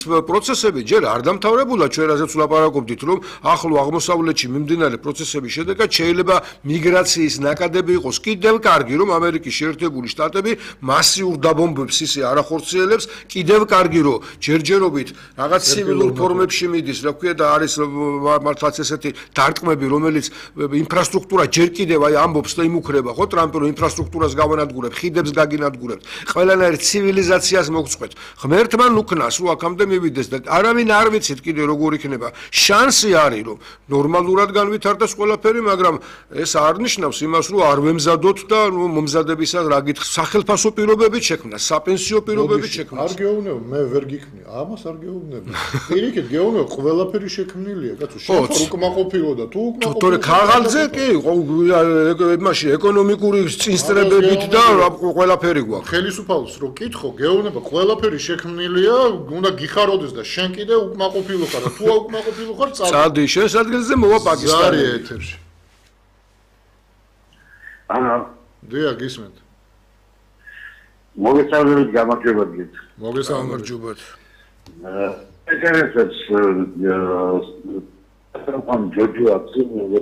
პროცესები ჯერ არ დამთავრებულა, ჩვენ რაზეც ვლაპარაკობდით, რომ ახლო აღმოსავლეთში მიმდინარე პროცესების შედეგად შეიძლება მიგრაციის ნაკადები იყოს კიდევ კარგი, რომ ამერიკის შეერთებული შტატები მასიურ დაბომბებს ისე არ ახორციელებს, კიდევ კარგი, რომ ჯერჯერობით რაღაც ცივილურ ფორმებში მიდის, რა ქვია და არის მართლაც ესეთი დარტყმები, რომელიც ინფრასტრუქტურა ჯერ კიდევ აი ამბობს და იმუქრება, ხო, ტრამპი რომ ინფრასტრუქტურას გავანადგურებ, ხიდებს გაგინადგურებ, ყველანაირ ცივილიზაციას მოგწყვეთ. ღმერთმან უკნას, რომ აქამდე მივიდეს და არავინ არ ვიცით კიდე როგორ იქნება. შანსი არის რომ ნორმალურად განვითარდეს ყველაფერი, მაგრამ ეს არ ნიშნავს იმას, რომ არ ვემზადოთ და მომზადებისას რა გითხ სახელმწიფო პირობებით შექმნა, საპენსიო პირობებით შექმნა. არ გეუბნებ, მე ვერ გიქმნი. ამას არ გეუბნებ. პირიქით გეუბნებ, ყველაფერი შექმნილია, კაცო, შენ უკმაყოფილო და თუ უკმაყოფილო. თორე ქაღალდზე კი, იმაში ეკონომიკური წინსწრებებით და ყველაფერი გვაქვს. ხელისუფალს რო კითხო, გეუბნება, ყველაფერი შექმნილია, უნდა გიხაროდეს და შენ კიდე უკმაყოფილო ხარ, თუ უკმაყოფილო ხარ, წადი შენს ადგილზე მოვა პაკისტანი. ზარი ეთერში. ანა. დიახ, გისმენთ. მოგესალმებით, გამარჯობათ. მოგესალმებით. ეს არის ამ ჯოჯო აქცია